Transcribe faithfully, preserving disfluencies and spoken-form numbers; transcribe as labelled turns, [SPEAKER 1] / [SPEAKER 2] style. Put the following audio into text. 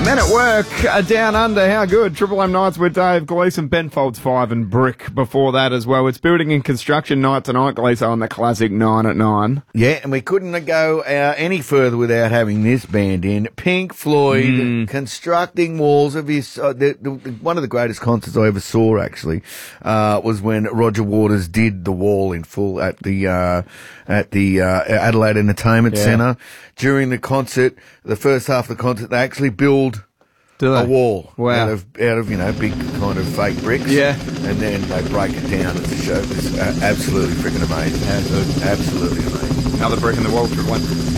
[SPEAKER 1] Men at Work, uh, Down Under, how good? Triple M Nights with Dave Gleeson, Ben Folds five and Brick before that as well. It's Building and Construction Night tonight, Gleeson, on the classic nine at nine.
[SPEAKER 2] Yeah, and we couldn't go uh, any further without having this band in. Pink Floyd,
[SPEAKER 1] Mm.
[SPEAKER 2] constructing walls of his, uh, the, the, one of the greatest concerts I ever saw, actually, uh, was when Roger Waters did the wall in full at the, uh, at the, uh, Adelaide Entertainment
[SPEAKER 1] Yeah.
[SPEAKER 2] Centre. During the concert, the first half of the concert, they actually build
[SPEAKER 1] Do they?
[SPEAKER 2] a wall
[SPEAKER 1] Wow.
[SPEAKER 2] out of, out of, you know, big kind of fake bricks.
[SPEAKER 1] Yeah.
[SPEAKER 2] And then they break it down as a show. It's uh, absolutely freaking amazing. Absolutely. Absolutely amazing.
[SPEAKER 1] Another brick in the wall, Triple M.